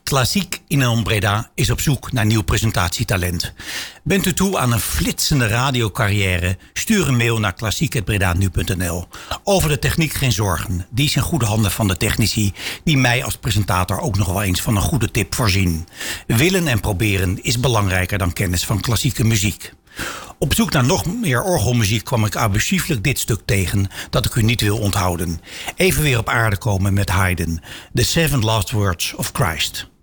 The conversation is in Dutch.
Klassiek in Breda is op zoek naar nieuw presentatietalent. Bent u toe aan een flitsende radiocarrière? Stuur een mail naar klassiek@bredanu.nl. Over de techniek geen zorgen. Die is in goede handen van de technici die mij als presentator ook nog wel eens van een goede tip voorzien. Willen en proberen is belangrijker dan kennis van klassieke muziek. Op zoek naar nog meer orgelmuziek kwam ik abusieflijk dit stuk tegen dat ik u niet wil onthouden. Even weer op aarde komen met Haydn. The Seven Last Words of Christ.